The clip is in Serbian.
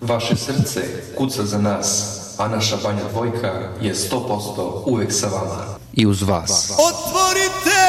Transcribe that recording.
Vaše srce kuca za nas, a naša Banja Dvojka je 100% uvek sa vama. I uz vas. Otvorite